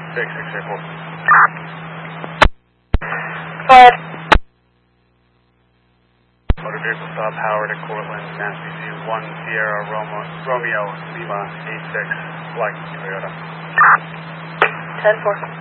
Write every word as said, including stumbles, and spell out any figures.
six six eight four. Go ahead. Motor vehicle stop Howard at Cortland, Mass B C one Sierra Roma, Romeo Lima eight six, black Toyota. ten four.